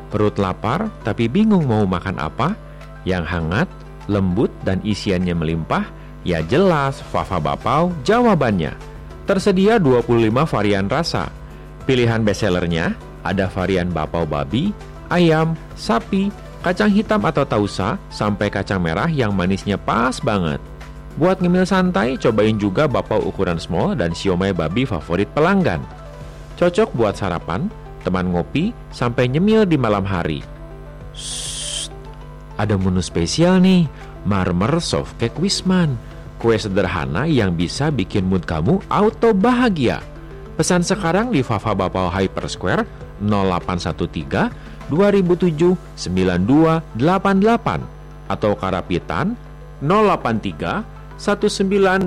Perut lapar tapi bingung mau makan apa? Yang hangat, lembut, dan isiannya melimpah? Ya jelas, Fafa Bapau jawabannya. Tersedia 25 varian rasa. Pilihan bestsellernya ada varian bapau babi, ayam, sapi, kacang hitam atau tausa, sampai kacang merah yang manisnya pas banget. Buat ngemil santai, cobain juga bapau ukuran small dan siomay babi favorit pelanggan. Cocok buat sarapan, teman ngopi, sampai nyemil di malam hari. Shhh, ada menu spesial nih, Marmer Soft Cake Wisman. Kue sederhana yang bisa bikin mood kamu auto bahagia. Pesan sekarang di Fafa Bapau Hyper Square 0813 2007 9288 atau Karapitan 083 1986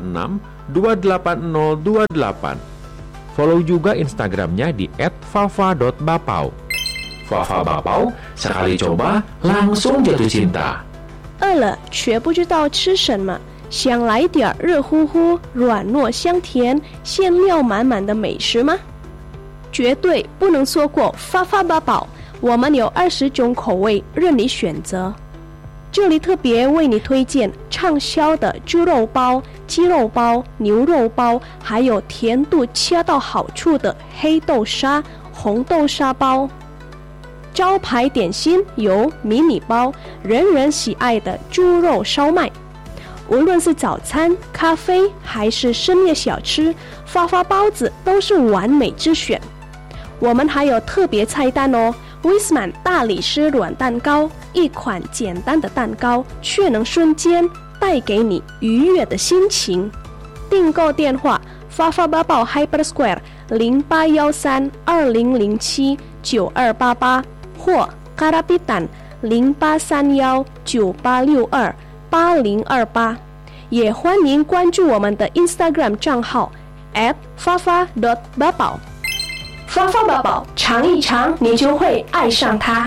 28028. Follow juga Instagramnya di @fafa.bapau. Fafa Bapau, sekali coba langsung jatuh cinta. 饿了却不知道吃什么，想来点热乎乎、软糯香甜、馅料满满的美食吗？绝对不能错过发发八宝，我们有20种口味任你选择。这里特别为你推荐畅销的猪肉包、鸡肉包、牛肉包，还有甜度恰到好处的黑豆沙、红豆沙包。招牌点心有迷你包，人人喜爱的猪肉烧麦。无论是早餐、咖啡还是深夜小吃，发发包子都是完美之选。我们还有特别菜单哦。威斯曼大理石软蛋糕，一款简单的蛋糕，却能瞬间带给你愉悦的心情。订购电话：发发八宝 Hyper Square 081320079288或 Karapitan 083198628028。也欢迎关注我们的 Instagram 账号@fafa.babao。发发宝宝，尝一尝，你就会爱上它。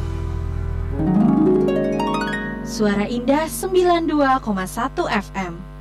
Suara Indah 92,1 FM